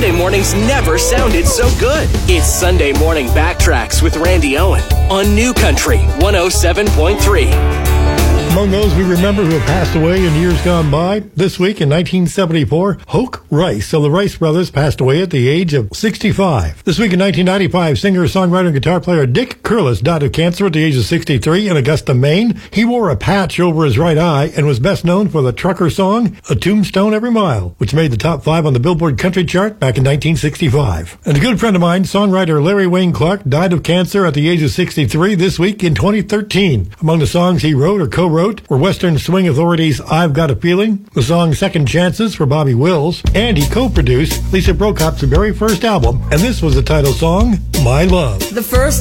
Sunday mornings never sounded so good. It's Sunday Morning Backtracks with Randy Owen on New Country 107.3. Among those we remember who have passed away in years gone by, this week in 1974, Hoke Rice of the Rice Brothers passed away at the age of 65. This week in 1995, singer, songwriter, and guitar player Dick Curless died of cancer at the age of 63 in Augusta, Maine. He wore a patch over his right eye and was best known for the trucker song, A Tombstone Every Mile, which made the top 5 on the Billboard Country Chart back in 1965. And a good friend of mine, songwriter Larry Wayne Clark, died of cancer at the age of 63 this week in 2013. Among the songs he wrote or co-wrote were Western Swing Authority's I've Got a Feeling, the song Second Chances for Bobby Wills, and he co-produced Lisa Brokop's very first album, and this was the title song, My Love. The first